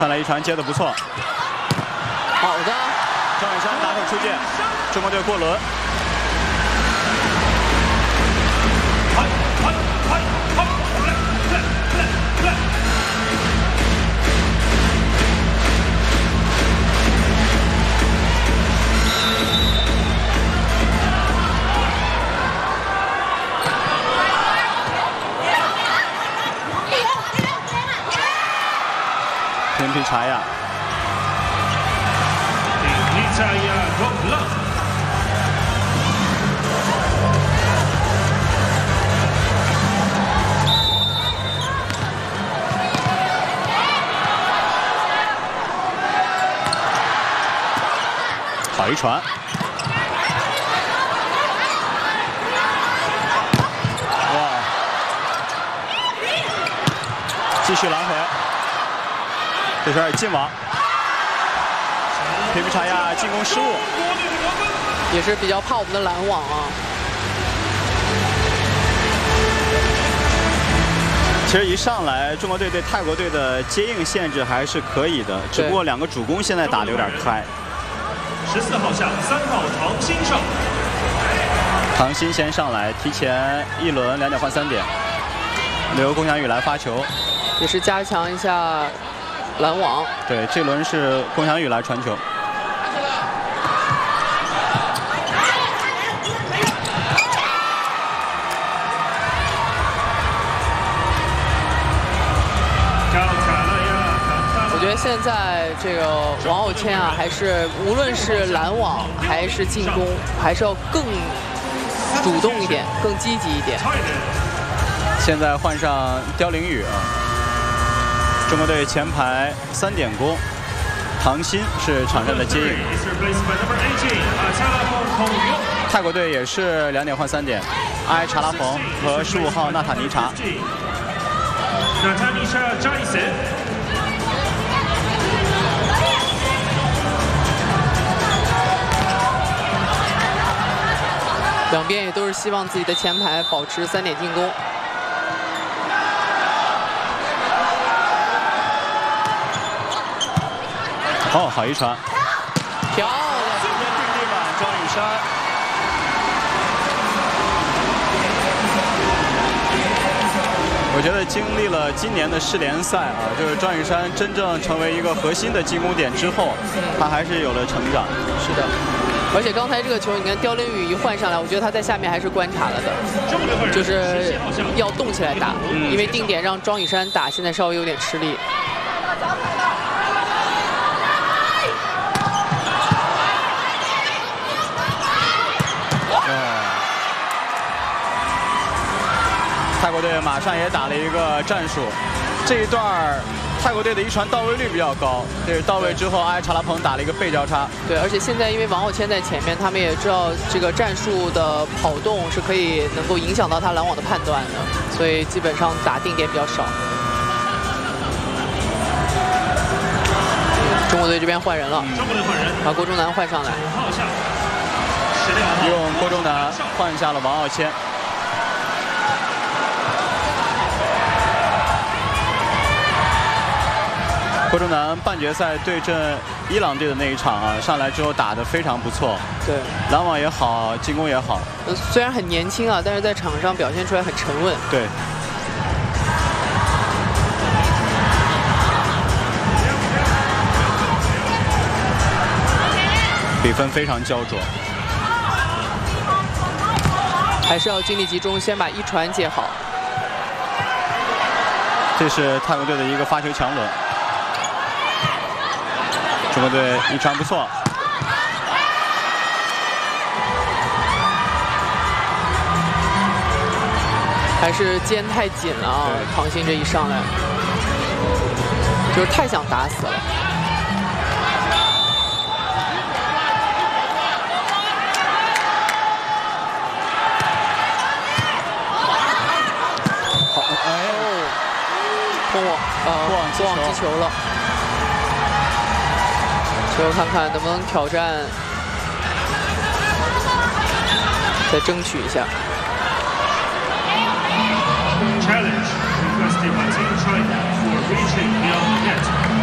看来一传接的不错， 好的， 张雨山拿手出界，中国队过轮。田皮查亚。 好一传，哇！继续拦回，这是进网。田皮查亚进攻失误， 也是比较怕我们的拦网啊。 其实一上来，中国队对泰国队的接应限制还是可以的，只不过两个主攻现在打得有点开。 14号下3号唐鑫上， 唐鑫先上来，提前一轮2点换3点，由龚翔宇来发球， 也是加强一下拦网。 对，这轮是龚翔宇来传球。 我觉得现在这个王傲谦啊，还是无论是拦网还是进攻，还是要更主动一点，更积极一点。 现在换上刁凌宇啊，中国队前排3点攻，唐鑫是场上的接应。泰国队也是2点换3点，阿埃查拉蓬和15号纳塔尼查。 两边也都是希望自己的前排保持3点进攻。 哦，好一传， 漂亮！ 今天定地板庄雨珊。我觉得经历了今年的世联赛啊，就是庄雨珊真正成为一个核心的进攻点之后，他还是有了成长。 是的。 而且刚才这个球，你看刁凌宇一换上来，我觉得他在下面还是观察了的，就是要动起来打，因为定点让庄雨珊打，现在稍微有点吃力。 泰国队马上也打了一个战术，这一段泰国队的一传到位率比较高，这是到位之后，阿埃查拉蓬打了一个背交叉。对， 而且现在因为王傲谦在前面，他们也知道这个战术的跑动是可以能够影响到他拦网的判断的，所以基本上打定点比较少。中国队这边换人了，把郭忠南换上来， 用郭忠南换下了王傲谦。 郭忠南半决赛对阵伊朗队的那一场啊，上来之后打得非常不错， 对， 拦网也好，进攻也好。 虽然很年轻啊，但是在场上表现出来很沉稳。 对。比分非常焦灼， 还是要精力集中，先把一传接好。 这是泰国队的一个发球强轮。 中国队一传不错， 还是肩太紧了啊！唐鑫这一上来，就是太想打死了。 好，哎， 脱网击球了。 球看看能不能挑战，再争取一下。 Challenge requested by Team China for reaching beyond the net.